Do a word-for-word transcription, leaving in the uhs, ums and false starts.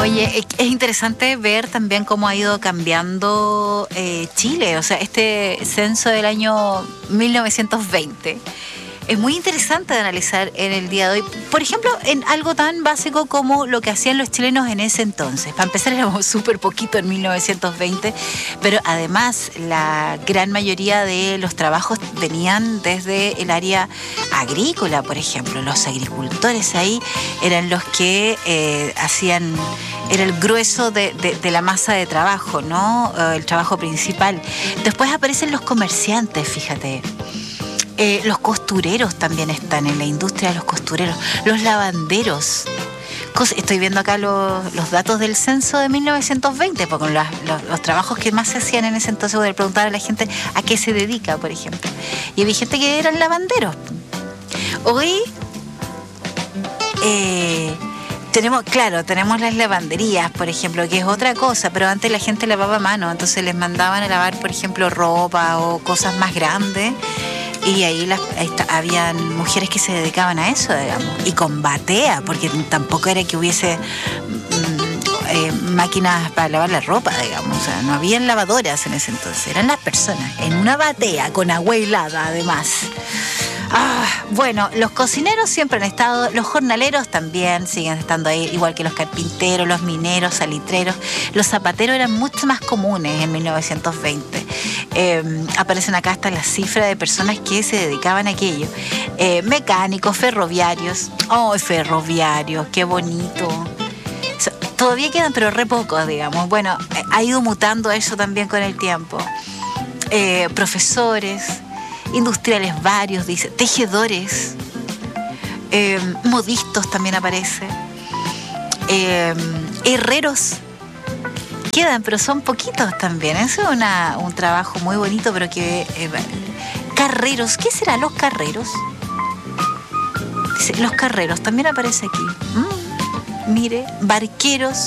Oye, es interesante ver también cómo ha ido cambiando eh, Chile. O sea, este censo del año mil novecientos veinte es muy interesante de analizar en el día de hoy. Por ejemplo, en algo tan básico como lo que hacían los chilenos en ese entonces. Para empezar, éramos súper poquito en mil novecientos veinte, pero además la gran mayoría de los trabajos venían desde el área agrícola, por ejemplo. Los agricultores ahí eran los que eh, hacían... Era el grueso de, de, de la masa de trabajo, ¿no? El trabajo principal. Después aparecen los comerciantes, fíjate. Eh, los costureros también están en la industria de los costureros. Los lavanderos. Estoy viendo acá los, los datos del censo de mil novecientos veinte, porque los, los, los trabajos que más se hacían en ese entonces, poder preguntar a la gente a qué se dedica, por ejemplo. Y había gente que eran lavanderos. Hoy... Eh, Tenemos, claro, tenemos las lavanderías, por ejemplo, que es otra cosa, pero antes la gente lavaba a mano, entonces les mandaban a lavar, por ejemplo, ropa o cosas más grandes, y ahí, las, ahí está, habían mujeres que se dedicaban a eso, digamos, y con batea, porque tampoco era que hubiese mm, eh, máquinas para lavar la ropa, digamos, o sea, no habían lavadoras en ese entonces, eran las personas en una batea con agua helada, además. Ah, bueno, los cocineros siempre han estado, los jornaleros también siguen estando ahí, igual que los carpinteros, los mineros, salitreros. Los zapateros eran mucho más comunes en mil novecientos veinte. Eh, aparecen acá hasta las cifras de personas que se dedicaban a aquello. Eh, mecánicos, ferroviarios. ¡Oh, ferroviarios! ¡Qué bonito! Todavía quedan, pero re pocos, digamos. Bueno, ha ido mutando eso también con el tiempo. Eh, profesores... Industriales varios, dice, tejedores, eh, modistos también aparece, eh, herreros, quedan, pero son poquitos también. Eso es una, un trabajo muy bonito, pero que... Eh, carreros, ¿qué serán los carreros? Dice, los carreros, también aparece aquí. Mm, mire, barqueros.